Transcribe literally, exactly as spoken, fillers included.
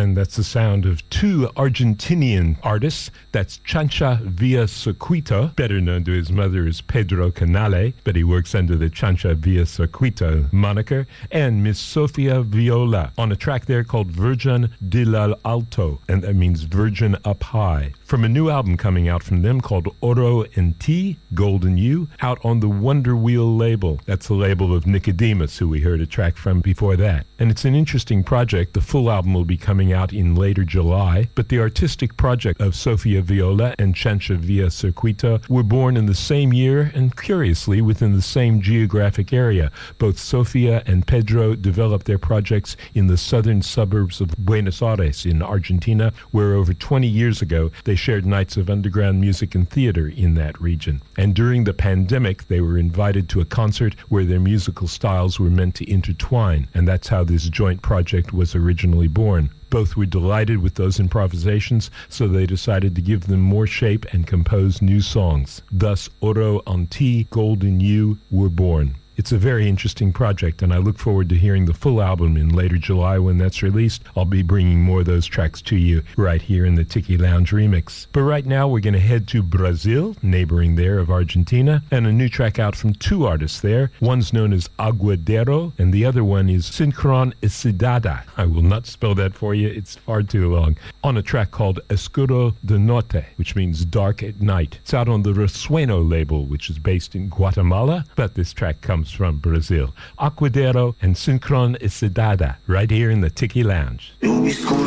And that's the sound of two Argentinian artists. That's Chancha Villa Circuito, better known to his mother as Pedro Canale, but he works under the Chancha Villa Circuito moniker, and Miss Sofia Viola on a track there called Virgen de la Alto, and that means Virgin Up High, from a new album coming out from them called Oro en Ti, Golden You, out on the Wonder Wheel label. That's the label of Nicodemus, who we heard a track from before that. And it's an interesting project. The full album will be coming out in later July, but the artistic project of Sofia Viola and Chancha Villa Circuito were born in the same year and, curiously, within the same geographic area. Both Sofia and Pedro developed their projects in the southern suburbs of Buenos Aires in Argentina, where over twenty years ago they shared nights of underground music and theater in that region. And during the pandemic, they were invited to a concert where their musical styles were meant to intertwine, and that's how this joint project was originally born. Both were delighted with those improvisations, so they decided to give them more shape and compose new songs. Thus, Oro en Ti, Golden You were born. It's a very interesting project, and I look forward to hearing the full album in later July when that's released. I'll be bringing more of those tracks to you right here in the Tiki Lounge remix. But right now, we're going to head to Brazil, neighboring there of Argentina, and a new track out from two artists there. One's known as Aguadero, and the other one is Sincronicidade. I will not spell that for you. It's far too long. On a track called Escuro de Noite, which means dark at night. It's out on the Resueno label, which is based in Guatemala, but this track comes from Brazil. Aguadero and Sincronicidade, right here in the Tiki Lounge.